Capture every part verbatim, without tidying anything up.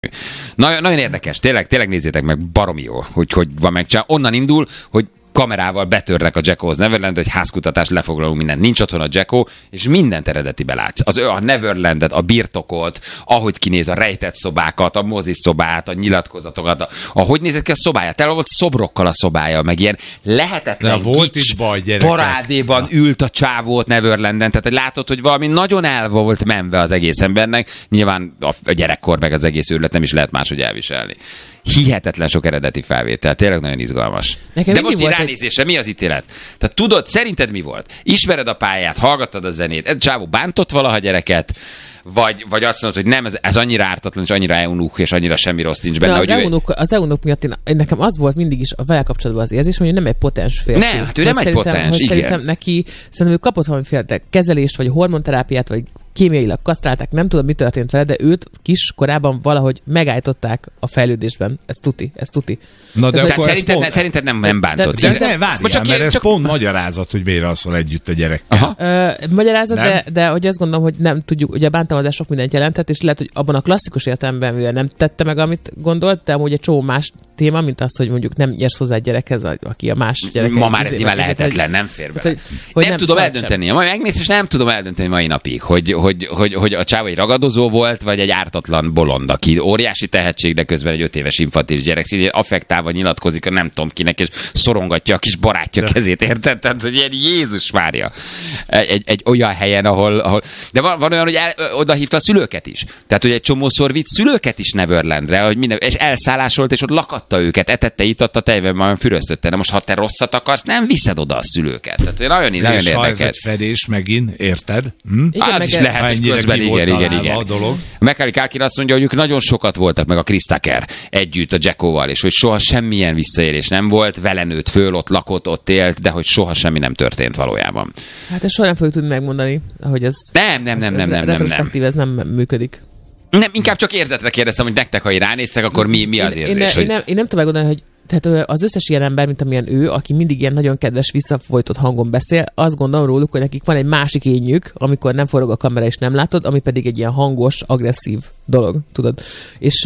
Nagyon, nagyon érdekes, tényleg, tényleg nézzétek meg, baromi jó, hogy, hogy van megcsinálva. Onnan indul, hogy kamerával betörnek a Jacko's Neverland, hogy házkutatás, lefoglalunk mindent. Nincs otthon a Jacko, és mindent eredetibe látsz. Az, a Neverlandet, a birtokot, ahogy kinéz a rejtett szobákat, a mozi szobát, a nyilatkozatokat, a, ahogy nézett ki a szobája. Tele volt szobrokkal a szobája, meg ilyen lehetetlen volt is baj, parádéban ja. ült a csávót Neverlanden. Tehát látod, hogy valami nagyon el volt menve az egész embernek. Nyilván a gyerekkor meg az egész őrület nem is lehet máshogy elviselni. Hihetetlen sok eredeti felvétel, tényleg nagyon izgalmas. Nekem de most így ránézésre, egy... mi az ítélet? Tehát tudod, szerinted mi volt? Ismered a pályát, hallgattad a zenét, ez csávó bántott valaha gyereket, vagy, vagy azt mondod, hogy nem, ez, ez annyira ártatlan, és annyira eunuk, és annyira semmi rossz nincs benne. Az, eunuk, ő... az eunuk miatt én, nekem az volt mindig is a vele kapcsolatban az érzés, hogy nem egy potens férfi. Nem, hát ő nem egy potens, igen. Szerintem neki, szerintem ő kapott valamiféle kezelést, vagy hormonterápiát, vagy kémiailag kasztrálták, nem tudom, mi történt vele, de őt kis korában valahogy megállították a fejlődésben. Ez tuti, ez tuti. Na, de tehát akkor szerinted, pont... ne, szerinted nem, nem bántott? De, de, de várjál, csak mert ez csak... pont magyarázat, hogy miért alszol együtt a gyerekkel. Ö, magyarázat, de, de hogy azt gondolom, hogy nem tudjuk, ugye a bántalmazás sok mindent jelentett, és lehet, hogy abban a klasszikus értelemben, mivel nem tette meg, amit gondolt, de amúgy egy csomó más téma, mint az, hogy mondjuk nem nyersz hozzá egy gyerekhez, aki a más gyerek. Ma már ez nyilván lehetetlen, nem fér bele. Nem tudom eldönteni. Ma megmész, és nem tudom eldönteni mai napig, hogy Hogy, hogy, hogy a csáva egy ragadozó volt, vagy egy ártatlan bolond, aki óriási tehetség, de közben egy öt éves infantilis gyerek szintén affektálva nyilatkozik a nem tudom kinek, és szorongatja a kis barátja de. kezét, érted? Tehát, hogy ilyen Jézus Mária. Egy, egy olyan helyen, ahol... ahol... De van, van olyan, hogy el, oda hívta a szülőket is. Tehát, hogy egy csomószor vitt szülőket is Neverlandre, hogy minden, és elszállásolt, és ott lakatta őket, etette, itatta, tejben majd füröztötte. De most, ha te rosszat akarsz, nem viszed oda a szülőket. Tehát nagyon, nagyon és érdekes. Ha ez egy fedés megint, érted? Hm? Igen, az is lehet, hogy közben igen, igen, igen. Macaulay Culkin azt mondja, hogy ők nagyon sokat voltak meg a Chris Tucker együtt a Jackoval, és hogy soha semmilyen visszaélés nem volt, vele nőtt föl, ott lakott, ott élt, de hogy soha semmi nem történt valójában. Hát ezt soha nem fogjuk tudni megmondani, hogy ez... Nem, nem, nem, ez, nem, nem, nem, nem. Ez nem működik. Nem, inkább csak érzetre kérdeztem, hogy nektek, ha így ránéztek, akkor mi, mi az én, érzés? Én, hogy... én, nem, én nem tudom megmondani, hogy tehát az összes ilyen ember, mint amilyen ő, aki mindig ilyen nagyon kedves, visszafolytott hangon beszél, azt gondolom róluk, hogy nekik van egy másik énjük, amikor nem forog a kamera és nem látod, ami pedig egy ilyen hangos, agresszív dolog, tudod. És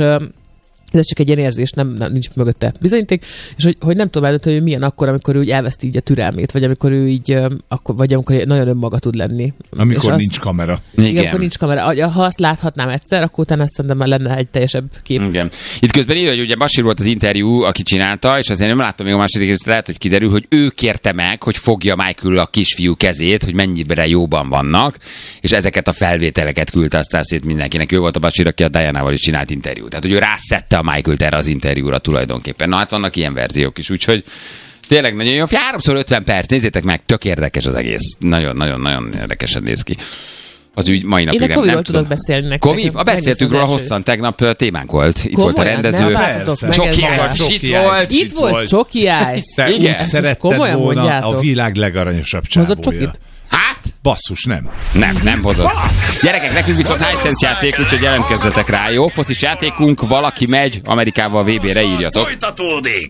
ez csak egy ilyen érzés, nem, nem nincs mögötte bizonyíték, és hogy, hogy nem tudom eldönteni, hogy milyen akkor, amikor ő úgy elveszti így a türelmét, vagy amikor ő így, akkor, vagy amikor nagyon önmaga tud lenni. Amikor és nincs azt, kamera. Igen, igen, akkor nincs kamera. Ha azt láthatnám egyszer, akkor utána szerintem már lenne egy teljesebb kép. Igen. Itt közben írja, hogy ugye Bashir volt az interjú, aki csinálta, és azért nem láttam még a második részt, lehet, hogy kiderül, hogy ő kérte meg, hogy fogja Michael a kisfiú kezét, hogy mennyire jóban vannak, és ezeket a felvételeket küldte aztán szét mindenkinek. Ő volt a Bashir, aki a Dianával is csinált interjút. Tehát, hogy ő rászedte a Michael-t erre az interjúra tulajdonképpen. Na hát vannak ilyen verziók is, úgyhogy tényleg nagyon jó. háromszor ötven perc, nézzétek meg, tök érdekes az egész. Nagyon-nagyon-nagyon érdekesen néz ki. Az ügy mai napig nem, nem tudom. tudok beszélni nektek. Kovi? A beszéltünk róla hosszan, tegnap témánk volt. Itt Komolyan, volt a rendező. Csoki Ice, itt volt. Itt volt Csoki Ice. Te úgy szeretted volna mondjátok. A világ legaranyosabb csávója. Hát? Basszus, nem. Nem, nem hozott. Gyerekek, nekünk viszont Hisense játék, úgyhogy jelentkezzetek rá, jó? Focis játékunk, valaki megy Amerikával vé bé-re, írjatok. Folytatódik!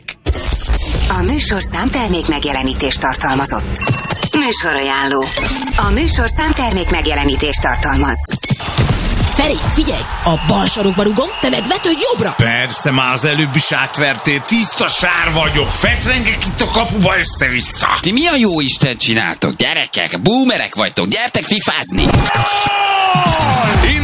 A műsorszám termék megjelenítést tartalmazott. Műsorajánló. A műsorszám termék megjelenítést tartalmaz. Feri, figyelj! A bal sarokba rugom, te meg vetődj jobbra! Persze, már az előbb is átvertél, tiszta sár vagyok, fetrengek itt a kapuba össze-vissza! Ti mi a jó Isten csináltok, gyerekek? Boomerek vagytok, gyertek fifázni!